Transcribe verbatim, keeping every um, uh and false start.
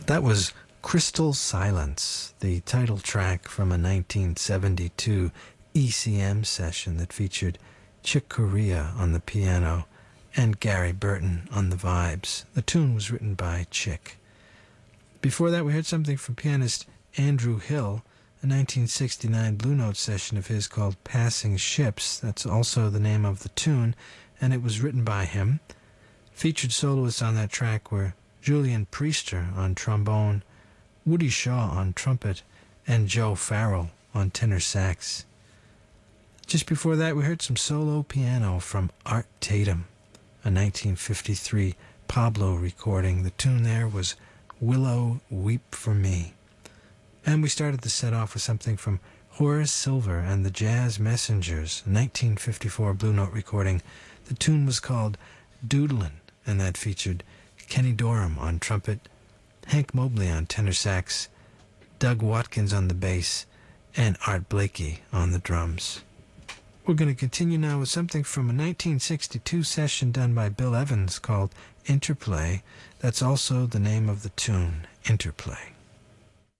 That was Crystal Silence, the title track from a nineteen seventy-two E C M session that featured Chick Corea on the piano and Gary Burton on the vibes. The tune was written by Chick. Before that, we heard something from pianist Andrew Hill, a nineteen sixty-nine Blue Note session of his called Passing Ships. That's also the name of the tune, and it was written by him. Featured soloists on that track were Julian Priester on trombone, Woody Shaw on trumpet, and Joe Farrell on tenor sax. Just before that, we heard some solo piano from Art Tatum, a nineteen fifty-three Pablo recording. The tune there was Willow, Weep for Me. And we started the set off with something from Horace Silver and the Jazz Messengers, a nineteen fifty-four Blue Note recording. The tune was called Doodlin', and that featured Kenny Dorham on trumpet, Hank Mobley on tenor sax, Doug Watkins on the bass, and Art Blakey on the drums. We're going to continue now with something from a nineteen sixty-two session done by Bill Evans called Interplay. That's also the name of the tune, Interplay.